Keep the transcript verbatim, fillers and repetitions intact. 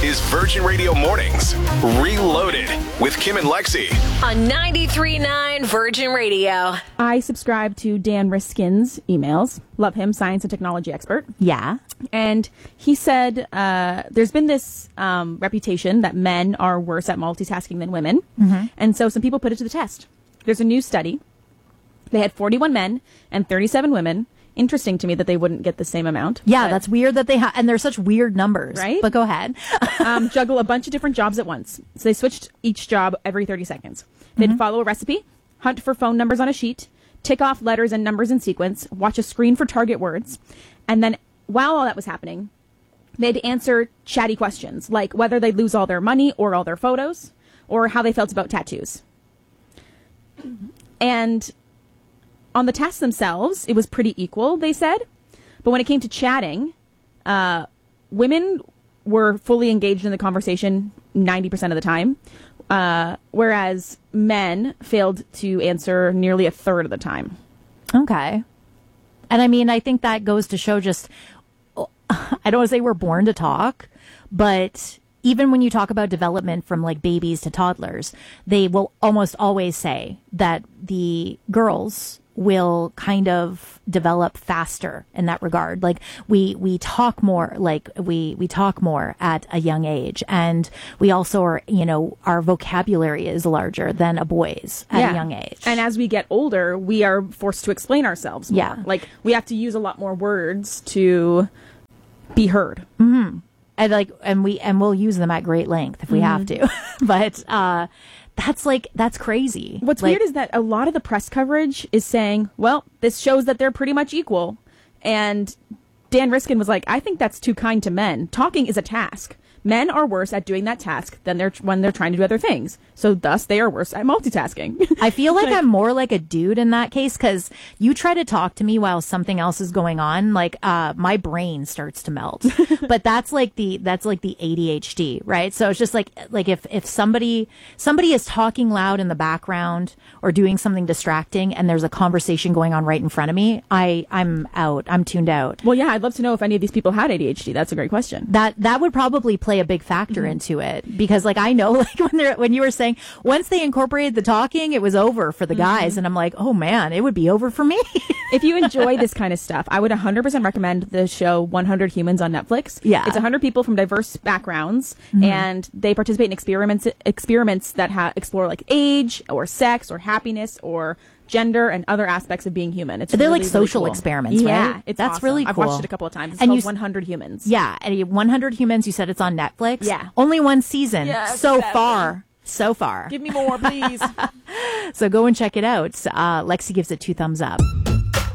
is Virgin Radio Mornings Reloaded with Kim and Lexi on ninety-three point nine Virgin Radio. I subscribe to Dan Riskin's emails. Love him, science and technology expert. Yeah. And he said uh, there's been this um, reputation that men are worse at multitasking than women. Mm-hmm. And so some people put it to the test. There's a new study. They had forty-one men and thirty-seven women. Interesting to me that they wouldn't get the same amount. Yeah, that's weird that they have, and they're such weird numbers. Right? But go ahead. um, juggle a bunch of different jobs at once. So they switched each job every thirty seconds. They'd Mm-hmm. follow a recipe, hunt for phone numbers on a sheet, tick off letters and numbers in sequence, watch a screen for target words, and then while all that was happening, they'd answer chatty questions like whether they'd lose all their money or all their photos, or how they felt about tattoos. And on the tasks themselves, it was pretty equal, they said. But when it came to chatting, uh, women were fully engaged in the conversation ninety percent of the time, uh, whereas men failed to answer nearly a third of the time. Okay. And I mean, I think that goes to show just, I don't want to say we're born to talk, but even when you talk about development from like babies to toddlers, they will almost always say that the girls will kind of develop faster in that regard. Like we, we talk more, like we, we talk more at a young age. And we also are, you know, our vocabulary is larger than a boy's at Yeah. a young age. And as we get older, we are forced to explain ourselves more. Yeah. Like we have to use a lot more words to be heard. Mm-hmm. And like, and we, and we'll use them at great length if we have to. But, uh, that's like, that's crazy. What's like, weird is that a lot of the press coverage is saying, well, this shows that they're pretty much equal. And Dan Riskin was like, I think that's too kind to men. Talking is a task. Men are worse at doing that task than they're when they're trying to do other things. So thus they are worse at multitasking. I feel like, Like- I'm more like a dude in that case, because you try to talk to me while something else is going on, like uh my brain starts to melt. But that's like the that's like the A D H D, right? So it's just like like if if somebody somebody is talking loud in the background or doing something distracting and there's a conversation going on right in front of me, I I'm out. I'm tuned out. Well, yeah, I'd love to know if any of these people had A D H D. That's a great question. That that would probably play a big factor Mm-hmm. into it, because like I know like when they're when you were saying once they incorporated the talking, it was over for the guys, Mm-hmm. and I'm like, oh man, it would be over for me. If you enjoy this kind of stuff, I would one hundred percent recommend the show one hundred Humans on Netflix. Yeah. It's one hundred people from diverse backgrounds, Mm-hmm. and they participate in experiments experiments that ha- explore like age or sex or happiness or gender and other aspects of being human. It's They're really, like social really cool. experiments, yeah, right? It's That's awesome. really I've cool. watched it a couple of times. It's And called you s- one hundred Humans. Yeah, and one hundred Humans, you said it's on Netflix. Yeah. Only one season Yeah, so seven. far. So far. Give me more, please. So go and check it out. Uh, Lexi gives it two thumbs up.